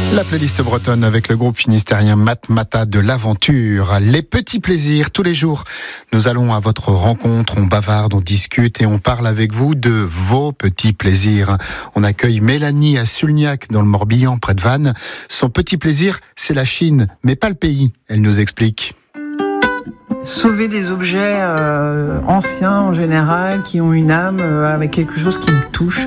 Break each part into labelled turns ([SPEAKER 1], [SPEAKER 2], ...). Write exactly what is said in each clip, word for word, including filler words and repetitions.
[SPEAKER 1] La playlist bretonne avec le groupe finistérien Matmata de l'aventure. Les petits plaisirs, tous les jours. Nous allons à votre rencontre, on bavarde, on discute et on parle avec vous de vos petits plaisirs. On accueille Mélanie à Sulniac dans le Morbihan, près de Vannes. Son petit plaisir, c'est la Chine, mais pas le pays. Elle nous explique.
[SPEAKER 2] Sauver des objets euh, anciens en général, qui ont une âme, euh, avec quelque chose qui me touche.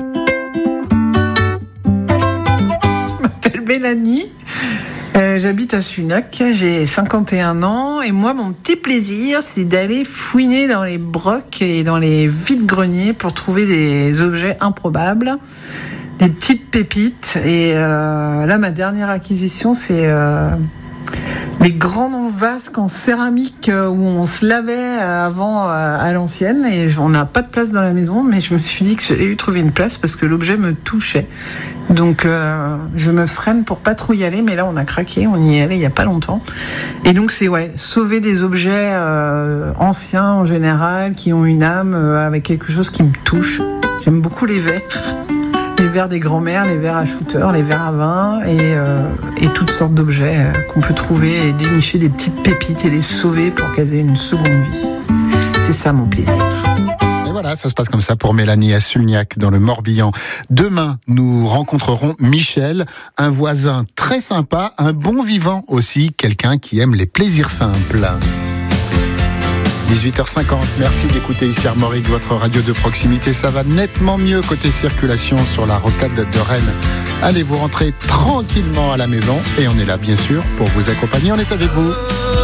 [SPEAKER 2] Mélanie, euh, j'habite à Sulniac, j'ai cinquante et un ans et moi mon petit plaisir c'est d'aller fouiner dans les brocs et dans les vides-greniers pour trouver des objets improbables, des petites pépites et euh, là ma dernière acquisition c'est euh, les grands vasques en céramique où on se lavait avant à l'ancienne et on n'a pas de place dans la maison mais je me suis dit que j'allais lui trouver une place parce que l'objet me touchait. Donc euh, je me freine pour pas trop y aller, mais là on a craqué, on y est allé il y a pas longtemps. Et donc c'est ouais, sauver des objets euh, anciens en général, qui ont une âme, euh, avec quelque chose qui me touche. J'aime beaucoup les verres, les verres des grands-mères, les verres à shooter, les verres à vin et, euh, et toutes sortes d'objets euh, qu'on peut trouver et dénicher des petites pépites et les sauver pour qu'elles aient une seconde vie. C'est ça mon plaisir.
[SPEAKER 1] Voilà, ça se passe comme ça pour Mélanie à Sulniac dans le Morbihan. Demain, nous rencontrerons Michel, un voisin très sympa, un bon vivant aussi, quelqu'un qui aime les plaisirs simples. dix-huit heures cinquante, merci d'écouter ici Armorique, votre radio de proximité. Ça va nettement mieux côté circulation sur la rocade de Rennes. Allez, vous rentrez tranquillement à la maison et on est là bien sûr pour vous accompagner, on est avec vous.